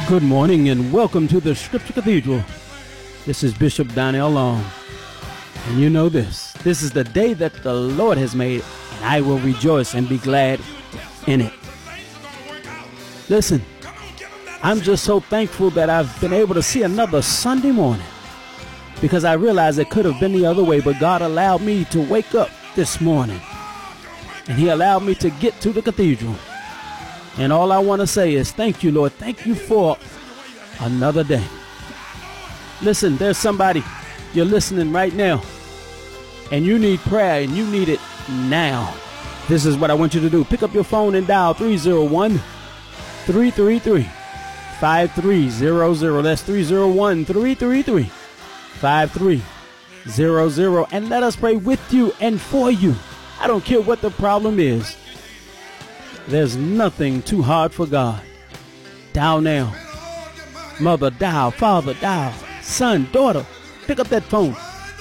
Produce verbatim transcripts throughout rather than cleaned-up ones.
Good morning and welcome to the Scripture Cathedral. This is Bishop Donnell Long. And you know this. This is the day that the Lord has made, and I will rejoice and be glad in it. Listen, I'm just so thankful that I've been able to see another Sunday morning, because I realize it could have been the other way, but God allowed me to wake up this morning, and He allowed me to get to the cathedral. And all I want to say is thank you, Lord. Thank you for another day. Listen, there's somebody, you're listening right now, and you need prayer, and you need it now. This is what I want you to do. Pick up your phone and dial three oh one, three three three, five three zero zero. That's three oh one, three three three, five three zero zero. And let us pray with you and for you. I don't care what the problem is. There's nothing too hard for God. Dial now. Mother, dial. Father, dial. Son, daughter, pick up that phone.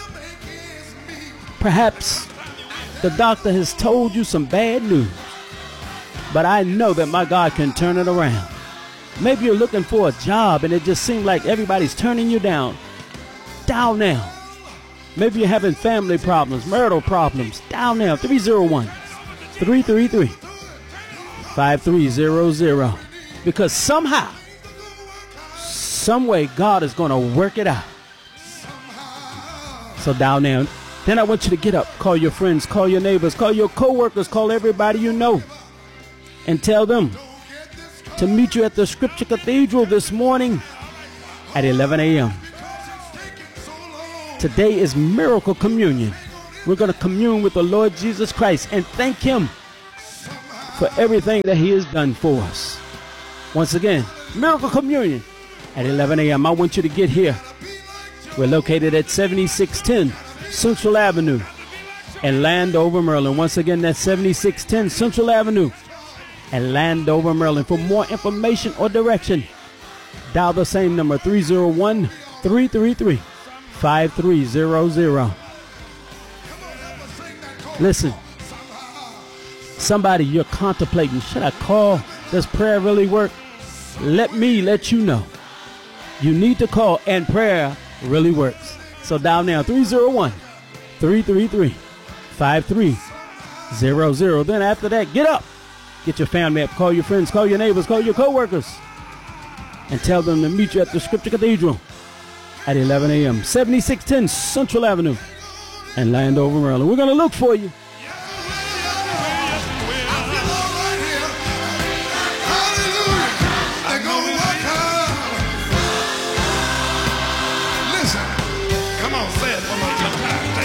Perhaps the doctor has told you some bad news, but I know that my God can turn it around. Maybe you're looking for a job and it just seems like everybody's turning you down. Dial now. Maybe you're having family problems, marital problems. Dial now. three oh one, three three three, five three zero zero. Because somehow, some way, God is going to work it out. So dial now. Then I want you to get up, call your friends, call your neighbors, call your co-workers, call everybody you know, and tell them to meet you at the Scripture Cathedral this morning at eleven a.m. Today is Miracle Communion. We're going to commune with the Lord Jesus Christ and thank Him for everything that He has done for us. Once again, Miracle Communion at eleven a.m. I want you to get here. We're located at seventy-six ten Central Avenue in Landover, Maryland. Once again, that's seventy-six ten Central Avenue in Landover, Maryland. For more information or direction, dial the same number, three oh one, three three three, five three zero zero. Listen, somebody, you're contemplating, should I call? Does prayer really work? Let me let you know. You need to call, and prayer really works. So dial now, three oh one, three three three, five three zero zero. Then after that, get up. Get your family up. Call your friends. Call your neighbors. Call your co-workers. And tell them to meet you at the Scripture Cathedral at eleven a.m. seventy-six ten Central Avenue in Landover, Maryland. We're going to look for you.